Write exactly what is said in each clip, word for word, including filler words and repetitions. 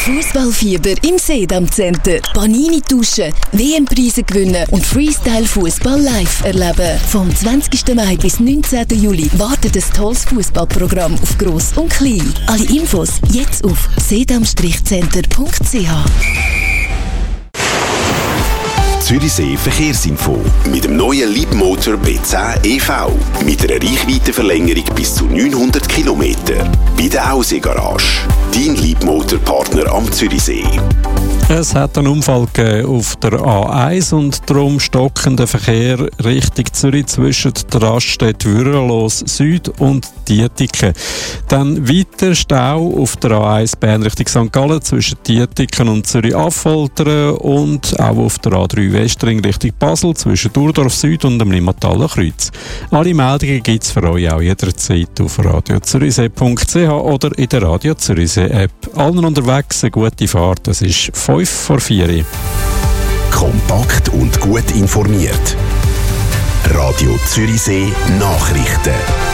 Fußballfieber im Sedam Center. Panini tauschen, W M-Preise gewinnen und Freestyle-Fußball live erleben. Vom zwanzigsten Mai bis neunzehnten Juli wartet ein tolles Fußballprogramm auf Gross und Klein. Alle Infos jetzt auf sedam center punkt c h. Zürichsee Verkehrsinfo. Mit dem neuen Leapmotor B zehn E V. Mit einer Reichweitenverlängerung bis zu neunhundert Kilometer. Bei der Aussee-Garage. Dein Leapmotor-Partner am Zürichsee. Es hat einen Unfall gegeben auf der A eins und darum stockender Verkehr Richtung Zürich zwischen der Raststätte Würrelos Süd und Dietiken. Dann weiter Stau auf der A eins Bern Richtung Sankt Gallen zwischen Dietiken und Zürich-Affoltern und auch auf der A drei Westring Richtung Basel zwischen Durdorf Süd und dem Limmathaler Kreuz. Alle Meldungen gibt es für euch auch jederzeit auf radio zürichsee punkt c h oder in der Radio Zürichsee App. Allen unterwegs eine gute Fahrt. Es ist fünf vor vier. Kompakt und gut informiert. Radio Zürichsee Nachrichten.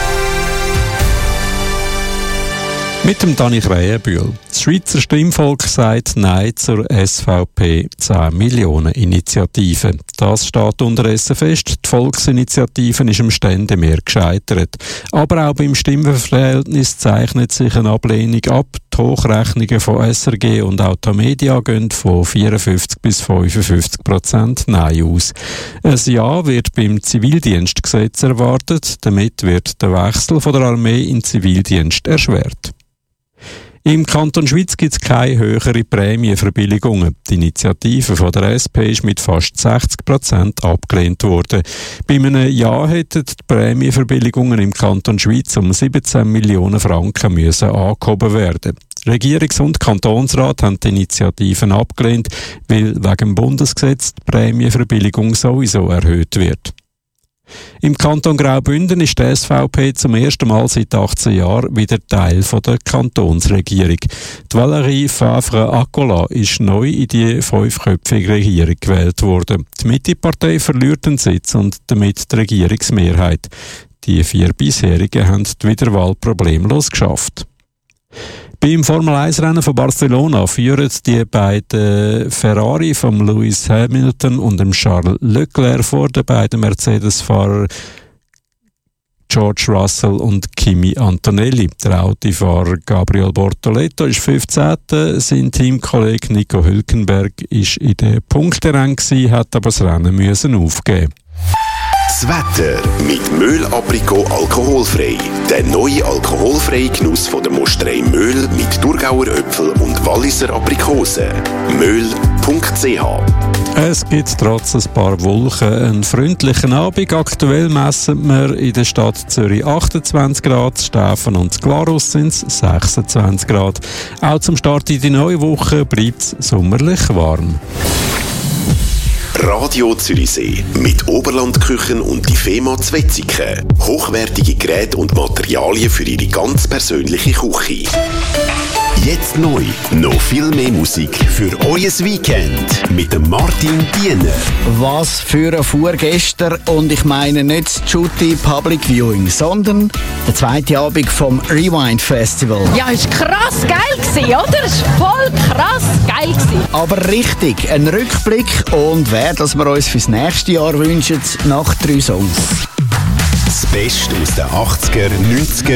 Mit dem Dani Krähenbühl. Das Schweizer Stimmvolk sagt Nein zur S V P zehn Millionen Initiative. Das steht unterdessen fest. Die Volksinitiative ist im Ständemehr gescheitert. Aber auch beim Stimmenverhältnis zeichnet sich eine Ablehnung ab. Die Hochrechnungen von S R G und Automedia gehen von vierundfünfzig bis fünfundfünfzig Prozent Nein aus. Ein Ja wird beim Zivildienstgesetz erwartet. Damit wird der Wechsel von der Armee in den Zivildienst erschwert. Im Kanton Schwyz gibt es keine höheren Prämienverbilligungen. Die Initiative von der S P ist mit fast sechzig Prozent abgelehnt worden. Bei einem Ja hätten die Prämienverbilligungen im Kanton Schwyz um siebzehn Millionen Franken müssen angehoben werden. Regierungs- und Kantonsrat haben die Initiativen abgelehnt, weil wegen dem Bundesgesetz die Prämienverbilligung sowieso erhöht wird. Im Kanton Graubünden ist die S V P zum ersten Mal seit achtzehn Jahren wieder Teil von der Kantonsregierung. Die Valérie Favre-Accola ist neu in die fünfköpfige Regierung gewählt worden. Die Mitte-Partei verliert den Sitz und damit die Regierungsmehrheit. Die vier bisherigen haben die Wiederwahl problemlos geschafft. Beim Formel eins Rennen von Barcelona führen die beiden Ferrari von Lewis Hamilton und dem Charles Leclerc vor den beiden Mercedes-Fahrern George Russell und Kimi Antonelli. Der Autofahrer Gabriel Bortoleto ist fünfzehnter Sein Teamkollege Nico Hülkenberg ist in den Punkterängen gewesen, hat aber das Rennen müssen aufgeben. Das Wetter mit Möhl Aprikot alkoholfrei. Der neue alkoholfreie Genuss von der Mosterei Möhl mit Thurgauer Äpfel und Walliser Aprikosen. möhl punkt c h. Es gibt trotz ein paar Wolken einen freundlichen Abend. Aktuell messen wir in der Stadt Zürich achtundzwanzig Grad, Steffen und Glarus sind es sechsundzwanzig Grad. Auch zum Start in die neue Woche bleibt es sommerlich warm. Radio Zürichsee mit Oberlandküchen und die Fema Zwetzigen. Hochwertige Geräte und Materialien für Ihre ganz persönliche Küche. Jetzt neu, noch viel mehr Musik für euer Weekend mit dem Martin Diener. Was für ein Fuhr gestern, und ich meine nicht das Jutti Public Viewing, sondern der zweite Abend vom Rewind Festival. Ja, ist krass geil gewesen, oder? Ist voll krass geil gewesen. Aber richtig, ein Rückblick und wer das wir uns fürs nächste Jahr wünschen, nach drei Songs. Das Beste aus den achtziger, neunziger